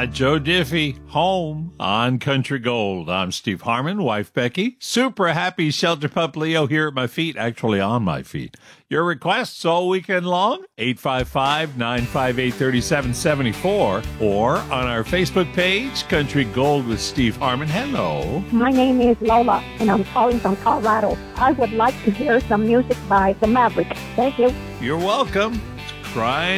Joe Diffie, home on Country Gold. I'm Steve Harmon, wife Becky. Super happy Shelter Pup Leo here at my feet, actually on my feet. Your requests all weekend long, 855-958-3774, or on our Facebook page, Country Gold with Steve Harmon. Hello. My name is Lola, and I'm calling from Colorado. I would like to hear some music by The Mavericks. Thank you. You're welcome. Crying